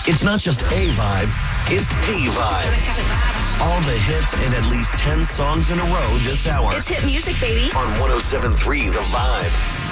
It's not just a vibe, it's the vibe. All the hits and at least 10 songs in a row this hour. It's hit music, baby. On 107.3 The Vibe.